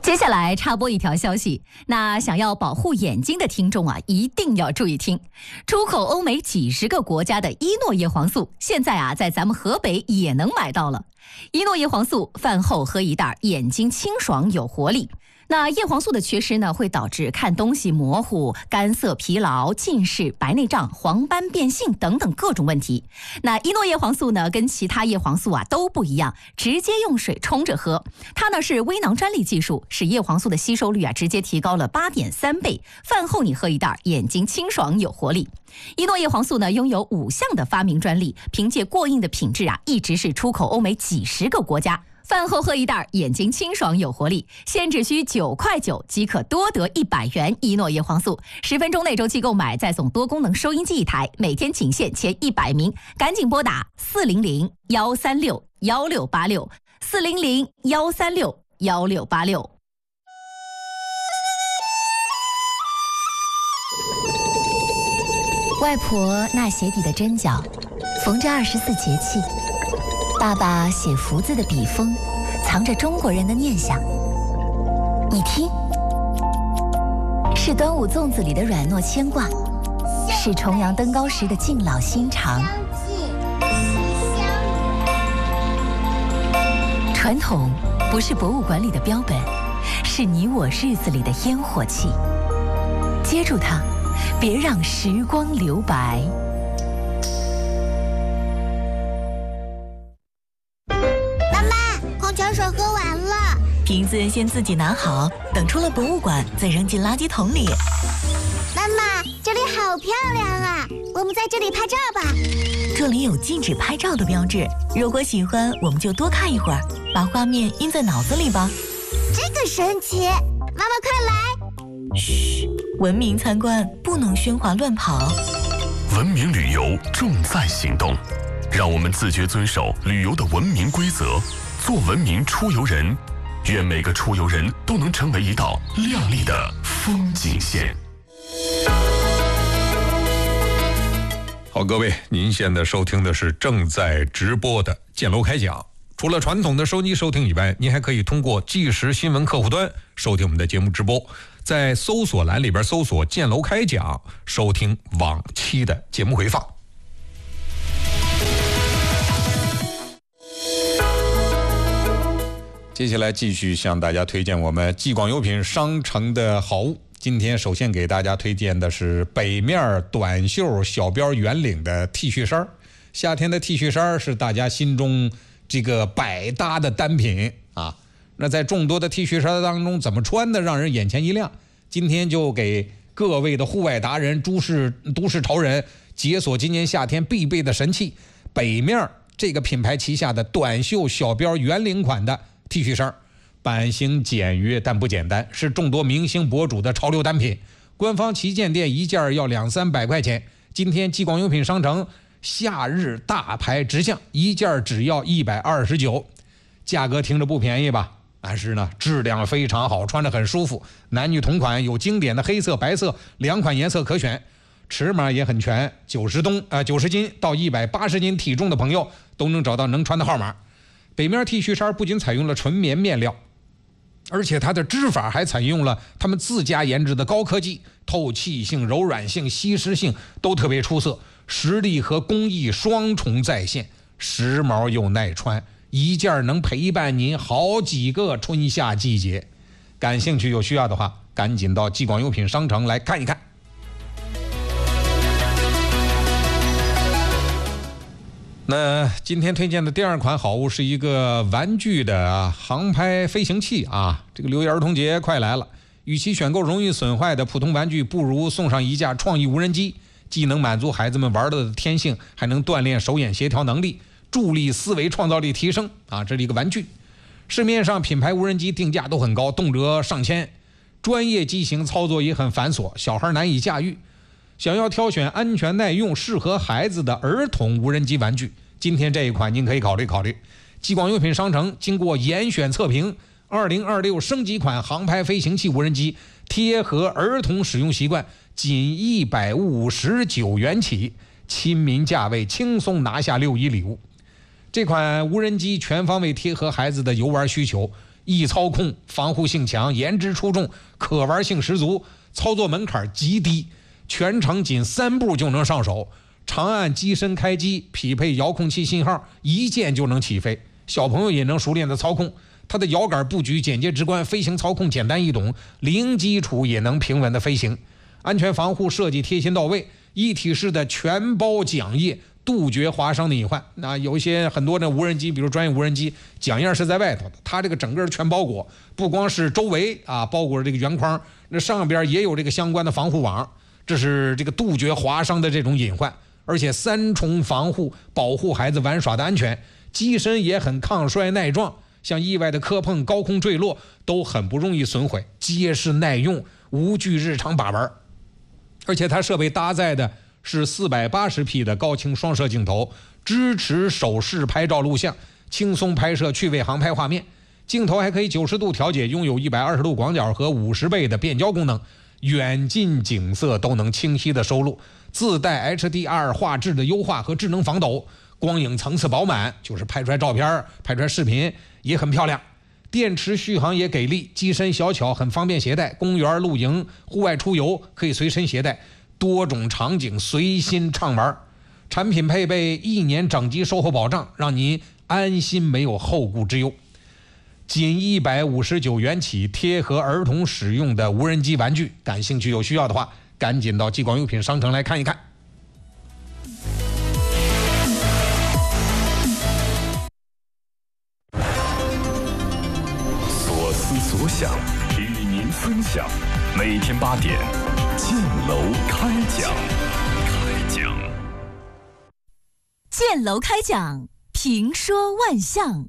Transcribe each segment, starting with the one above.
接下来插播一条消息，那想要保护眼睛的听众啊，一定要注意听。出口欧美几十个国家的伊诺叶黄素，现在啊，在咱们河北也能买到了。伊诺叶黄素饭后喝一袋，眼睛清爽有活力。那叶黄素的缺失呢，会导致看东西模糊、干涩、疲劳、近视、白内障、黄斑变性等等各种问题。那伊诺叶黄素呢，跟其他叶黄素啊都不一样，直接用水冲着喝。它呢是微囊专利技术，使叶黄素的吸收率啊直接提高了8.3倍。饭后你喝一袋，眼睛清爽有活力。伊诺叶黄素呢拥有5项的发明专利，凭借过硬的品质啊，一直是出口欧美几十个国家。饭后喝一袋，眼睛清爽有活力，现只需9.9块即可多得100元伊诺叶黄素。10分钟内周期购买，再送多功能收音机1台，每天仅限前100名，赶紧拨打400-136-1686，400-136-1686。外婆那鞋底的针脚，缝着24节气。爸爸写福字的笔锋，藏着中国人的念想。你听，是端午粽子里的软糯牵挂，是重阳登高时的敬老心肠。传统不是博物馆里的标本，是你我日子里的烟火气。接住它，别让时光留白。 水喝完了， 瓶子先自己拿好，等出了博物馆再扔进垃圾桶里。 妈妈，这里好漂亮啊，我们在这里拍照吧。 这里有禁止拍照的标志，如果喜欢我们就多看一会儿，把画面印在脑子里吧。 这个神奇，妈妈快来。 嘘，文明参观不能喧哗乱跑。 文明旅游重在行动，让我们自觉遵守旅游的文明规则，做文明出游人。愿每个出游人都能成为一道亮丽的风景线。 好，各位，您现在收听的是正在直播的建楼开讲。除了传统的收机收听以外，您还可以通过即时新闻客户端收听我们的节目直播，在搜索栏里边搜索建楼开讲，收听往期的节目回放。接下来继续向大家推荐我们继广优品商城的好物。今天首先给大家推荐的是北面短袖小标圆领的 T 恤衫。夏天的 T 恤衫是大家心中这个百搭的单品啊。那在众多的 T 恤衫当中，怎么穿的让人眼前一亮？今天就给各位的户外达人、都市潮人解锁今年夏天必备的神器——北面这个品牌旗下的短袖小标圆领款的 T 恤衫，版型简约但不简单，是众多明星博主的潮流单品。官方旗舰店一件要200-300块钱，今天继广优品商城夏日大牌直降，一件只要129，价格听着不便宜吧？但是呢，质量非常好，穿着很舒服。男女同款，有经典的黑色、白色2款颜色可选，尺码也很全，90斤到180斤体重的朋友都能找到能穿的号码。北面 T 恤衫不仅采用了纯棉面料，而且它的织法还采用了他们自家研制的高科技，透气性、柔软性、吸湿性都特别出色，实力和工艺双重在线，时髦又耐穿，一件能陪伴您好几个春夏季节。感兴趣有需要的话，赶紧到继广优品商城来看一看。那今天推荐的第二款好物是一个玩具的航拍飞行器啊！这个6一儿童节快来了，与其选购容易损坏的普通玩具，不如送上一架创意无人机，既能满足孩子们玩的天性，还能锻炼手眼协调能力，助力思维创造力提升啊！这是一个玩具。市面上品牌无人机定价都很高，动辄上千，专业机型操作也很繁琐，小孩难以驾驭。想要挑选安全耐用、适合孩子的儿童无人机玩具，今天这一款您可以考虑考虑。继广优品商城经过严选测评，2026升级款航拍飞行器无人机，贴合儿童使用习惯，仅159元起，亲民价位，轻松拿下6一礼物。这款无人机全方位贴合孩子的游玩需求， 易操控，防护性强，颜值出众，可玩性十足，操作门槛极低，全程仅3步就能上手。长按机身开机，匹配遥控器信号，一键就能起飞，小朋友也能熟练的操控。它的摇杆布局简洁直观，飞行操控简单易懂，零基础也能平稳的飞行。安全防护设计贴心到位，一体式的全包桨叶，杜绝划伤的隐患。那有一些很多的无人机，比如专业无人机，桨叶是在外头的，它这个整个全包裹，不光是周围包裹着这个圆框，那上边也有这个相关的防护网，这是这个杜绝划伤的这种隐患。而且3重防护，保护孩子玩耍的安全。机身也很抗摔耐撞，像意外的磕碰、高空坠落都很不容易损毁，结实耐用，无惧日常把玩。而且它设备搭载的是480P 的高清双摄镜头，支持手势拍照录像，轻松拍摄趣味航拍画面。镜头还可以90度调节，拥有120度广角和50倍的变焦功能，远近景色都能清晰的收录，自带 HDR 画质的优化和智能防抖，光影层次饱满，就是拍出来照片、拍出来视频也很漂亮。电池续航也给力，机身小巧，很方便携带，公园露营、户外出游可以随身携带，多种场景随心畅玩。产品配备1年整机售后保障，让您安心没有后顾之忧。仅159元起，贴合儿童使用的无人机玩具，感兴趣有需要的话，赶紧到激广用品商城来看一看。 所思所想，与您分享。每天8点，建楼开讲。 建楼开讲，评说万象。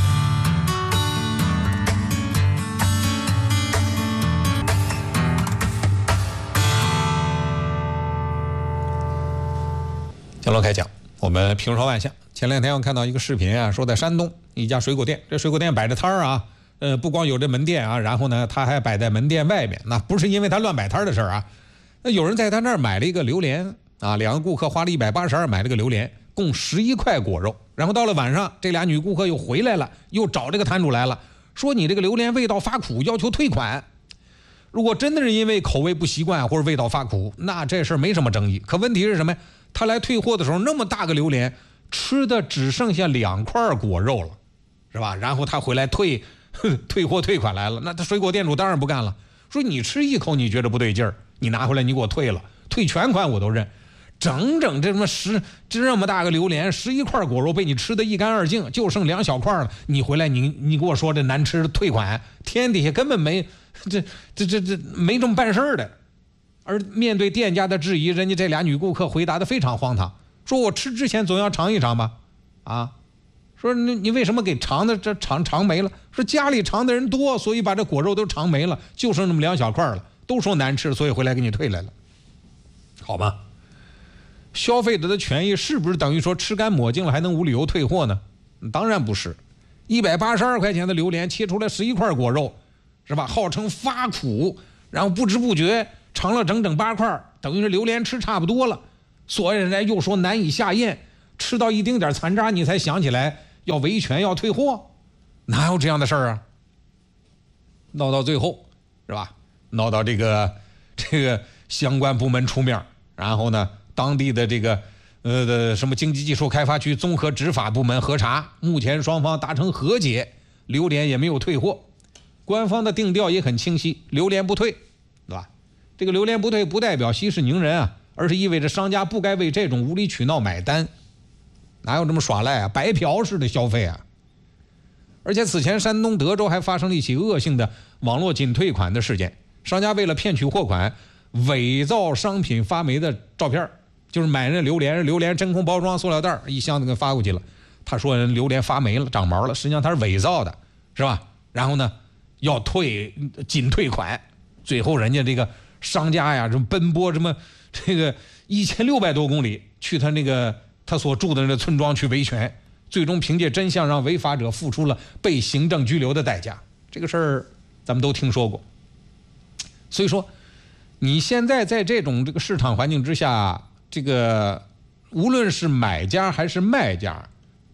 建楼开讲，我们评说万象。前2天我看到一个视频说在山东一家水果店，这水果店摆着摊儿不光有这门店然后呢，他还摆在门店外面。那不是因为他乱摆摊的事儿那有人在他那儿买了一个榴莲2个顾客花了182买了个榴莲，共11块果肉。然后到了晚上，这俩女顾客又回来了，又找这个摊主来了，说你这个榴莲味道发苦，要求退款。如果真的是因为口味不习惯或者味道发苦，那这事儿没什么争议。可问题是什么呀？他来退货的时候，那么大个榴莲吃的只剩下2块果肉了，是吧？然后他回来退货退款来了，那他水果店主当然不干了，说你吃一口你觉得不对劲儿，你拿回来你给我退了，退全款我都认。整这么大个榴莲，11块果肉被你吃得一干二净，就剩2小块了，你回来你给我说这难吃退款，天底下根本没这没这么办事的。而面对店家的质疑，人家这俩女顾客回答的非常荒唐，说我吃之前总要尝一尝吧，说你为什么给尝的这尝没了？说家里尝的人多，所以把这果肉都尝没了，就剩那么2小块了，都说难吃，所以回来给你退来了，好吧？消费者的权益是不是等于说吃干抹净了还能无理由退货呢？当然不是。182块钱的榴莲切出来11块果肉，是吧？号称发苦，然后不知不觉尝了整整8块，等于是榴莲吃差不多了，所以人家又说难以下咽，吃到一丁点残渣你才想起来要维权要退货，哪有这样的事儿闹到最后，是吧？闹到这个相关部门出面，然后呢，当地的这个什么经济技术开发区综合执法部门核查，目前双方达成和解，榴莲也没有退货。官方的定调也很清晰，榴莲不退，对吧？这个榴莲不退不代表息事宁人而是意味着商家不该为这种无理取闹买单。哪有这么耍赖白嫖式的消费而且此前山东德州还发生了一起恶性的网络仅退款的事件，商家为了骗取货款，伪造商品发霉的照片，就是买人榴莲真空包装塑料袋一箱子给发过去了，他说人榴莲发霉了长毛了，实际上他是伪造的，是吧？然后呢要仅退款，最后人家这个商家这么奔波这个1600多公里去他所住的那个村庄去维权，最终凭借真相让违法者付出了被行政拘留的代价。这个事儿咱们都听说过。所以说你现在在这个市场环境之下，这个无论是买家还是卖家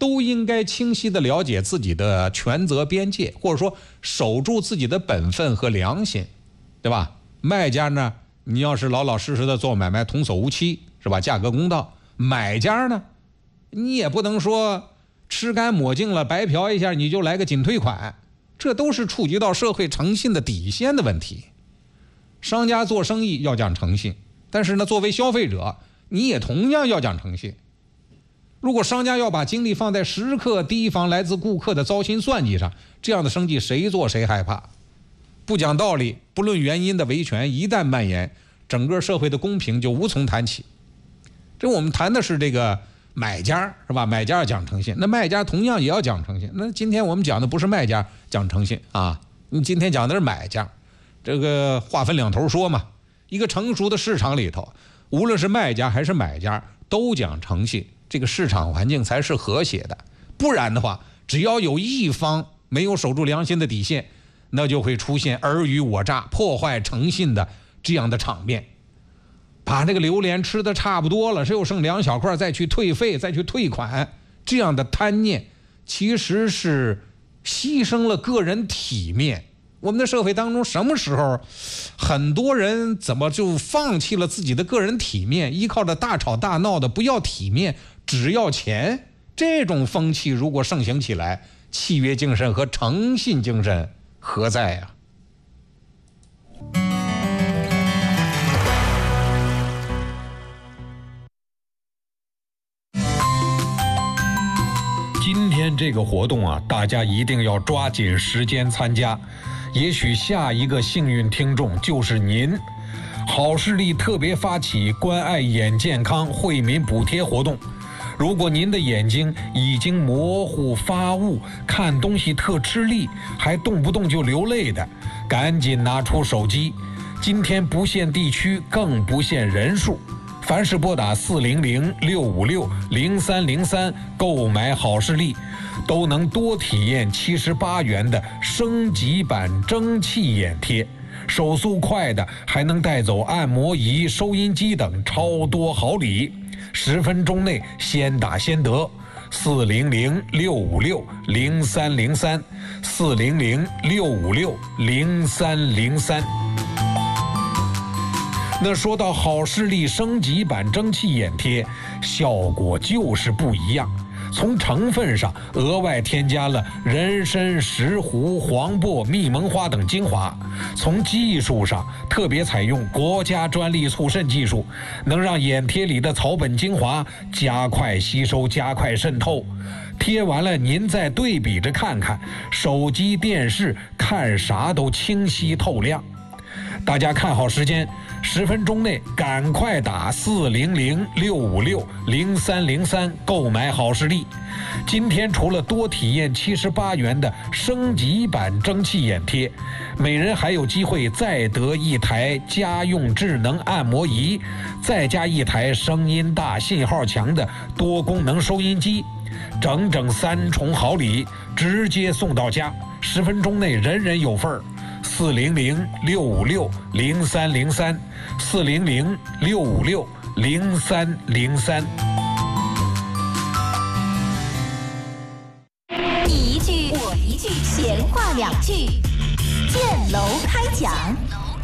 都应该清晰地了解自己的权责边界，或者说守住自己的本分和良心，对吧？卖家呢，你要是老老实实的做买卖，童叟无欺，是吧？价格公道。买家呢，你也不能说吃干抹净了，白嫖一下你就来个紧退款，这都是触及到社会诚信的底线的问题。商家做生意要讲诚信，但是呢，作为消费者，你也同样要讲诚信。如果商家要把精力放在时刻提防来自顾客的糟心算计上，这样的生意谁做谁害怕。不讲道理、不论原因的维权一旦蔓延，整个社会的公平就无从谈起。这我们谈的是这个买家，是吧？买家要讲诚信，那卖家同样也要讲诚信。那今天我们讲的不是卖家讲诚信啊，你今天讲的是买家。这个话分两头说嘛。一个成熟的市场里头，无论是卖家还是买家都讲诚信，这个市场环境才是和谐的。不然的话，只要有一方没有守住良心的底线，那就会出现尔虞我诈、破坏诚信的这样的场面。把这个榴莲吃的差不多了，只有剩2小块，再去退费、再去退款，这样的贪念其实是牺牲了个人体面。我们的社会当中，什么时候很多人怎么就放弃了自己的个人体面，依靠着大吵大闹的不要体面只要钱？这种风气如果盛行起来，契约精神和诚信精神何在呀？ 今天这个活动啊，大家一定要抓紧时间参加，也许下一个幸运听众就是您。好视力特别发起关爱眼健康惠民补贴活动，如果您的眼睛已经模糊发雾，看东西特吃力，还动不动就流泪的，赶紧拿出手机。今天不限地区，更不限人数，凡是拨打400-656-0303购买好视力，都能多体验78元的升级版蒸汽眼贴，手速快的还能带走按摩仪、收音机等超多好礼，10分钟内先打先得。400-656-0303 400-656-0303。那说到好视力升级版蒸汽眼贴，效果就是不一样。从成分上额外添加了人参、石斛、黄柏、蜜蒙花等精华，从技术上特别采用国家专利促渗技术，能让眼贴里的草本精华加快吸收、加快渗透。贴完了您再对比着看看，手机、电视看啥都清晰透亮。大家看好时间，10分钟内赶快打400-656-0303购买好视力。今天除了多体验78元的升级版蒸汽眼贴，每人还有机会再得一台家用智能按摩仪，再加一台声音大、信号强的多功能收音机，整整3重好礼，直接送到家，10分钟内人人有份儿。400-656-0303 400-656-0303。 你一句我一句，闲话2句，建楼开讲。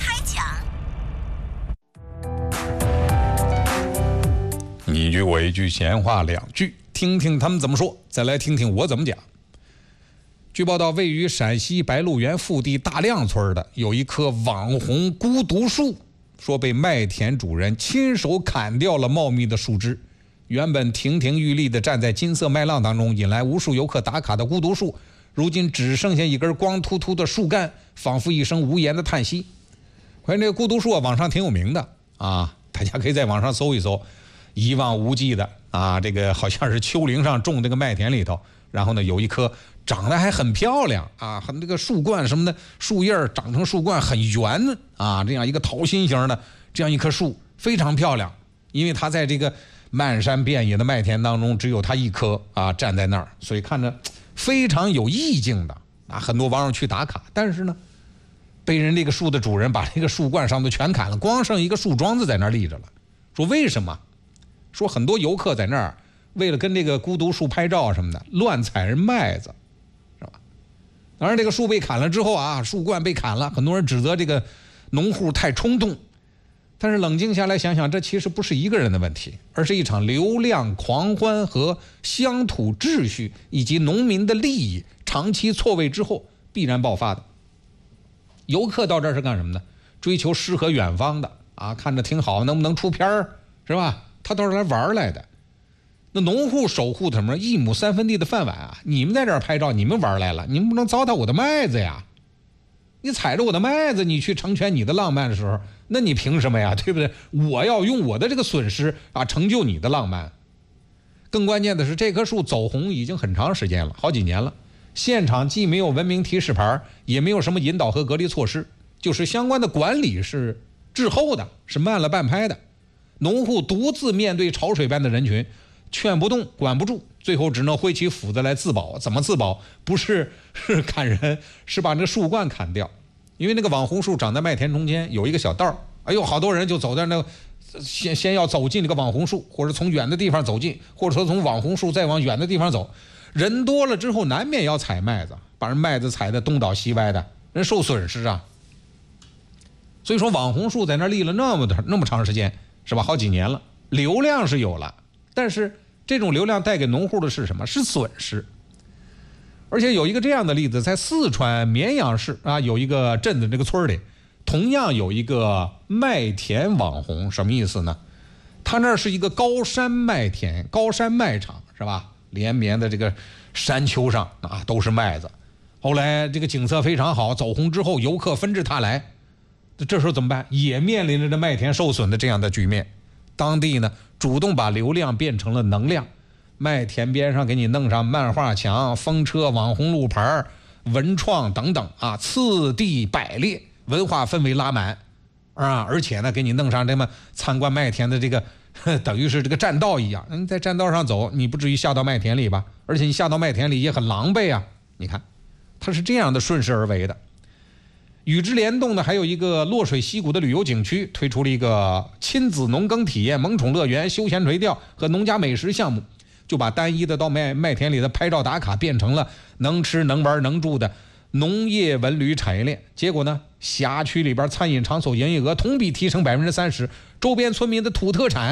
你一句我一句，闲话2句，听听他们怎么说，再来听听我怎么讲。据报道，位于陕西白鹿原腹地大亮村的有一棵网红孤独树，说被麦田主人亲手砍掉了茂密的树枝。原本亭亭玉立的站在金色麦浪当中，引来无数游客打卡的孤独树，如今只剩下一根光秃秃的树干，仿佛一声无言的叹息。关于这个孤独树啊，网上挺有名的啊，大家可以在网上搜一搜，一望无际的啊，这个好像是丘陵上种这个麦田里头，然后呢有一棵长得还很漂亮啊，很这个树冠什么的，树叶长成树冠很圆啊，这样一个桃心形的这样一棵树非常漂亮，因为它在这个漫山遍野的麦田当中只有它一棵啊站在那儿，所以看着非常有意境的啊，很多网友去打卡，但是呢被人这个树的主人把这个树冠上都全砍了，光剩一个树桩子在那儿立着了。说为什么？说很多游客在那儿为了跟这个孤独树拍照什么的，乱采人麦子，是吧？当然，这个树被砍了之后啊，树冠被砍了，很多人指责这个农户太冲动。但是冷静下来想想，这其实不是一个人的问题，而是一场流量狂欢和乡土秩序以及农民的利益长期错位之后必然爆发的。游客到这儿是干什么呢？追求诗和远方的啊，看着挺好，能不能出片儿，是吧？他到这儿来玩来的。那农户守护的什么1亩3分地的饭碗啊？你们在这儿拍照，你们玩来了，你们不能糟蹋我的麦子呀！你踩着我的麦子，你去成全你的浪漫的时候，那你凭什么呀？对不对？我要用我的这个损失啊，成就你的浪漫。更关键的是，这棵树走红已经很长时间了，好几年了。现场既没有文明提示牌，也没有什么引导和隔离措施，就是相关的管理是滞后的，是慢了半拍的。农户独自面对潮水般的人群，劝不动，管不住，最后只能挥起斧子来自保。怎么自保？不是砍人，是把那个树冠砍掉。因为那个网红树长在麦田中间，有一个小道，哎呦，好多人就走在那，先要走进这个网红树，或者从远的地方走进，或者说从网红树再往远的地方走。人多了之后，难免要采麦子，把人麦子采得东倒西歪的，人受损失啊。所以说，网红树在那立了那么长时间，是吧？好几年了，流量是有了，但是这种流量带给农户的是什么？是损失。而且有一个这样的例子，在四川绵阳市啊，有一个镇子，这个村里同样有一个麦田网红。什么意思呢？他那是一个高山麦田、高山麦场，是吧？连绵的这个山丘上啊，都是麦子。后来这个景色非常好，走红之后，游客纷至沓来。这时候怎么办？也面临着这麦田受损的这样的局面。当地呢，主动把流量变成了能量。麦田边上给你弄上漫画墙、风车、网红路牌、文创等等啊，次第百列，文化氛围拉满啊！而且呢，给你弄上这么参观麦田的这个，等于是这个栈道一样。你在栈道上走，你不至于下到麦田里吧？而且你下到麦田里也很狼狈啊！你看，它是这样的顺势而为的。与之联动的还有一个洛水溪谷的旅游景区，推出了一个亲子农耕体验、萌宠乐园、休闲垂钓和农家美食项目。就把单一的到麦田里的拍照打卡变成了能吃能玩能住的农业文旅产业链。结果呢，辖区里边餐饮场所营业额同比提升30%，周边村民的土特产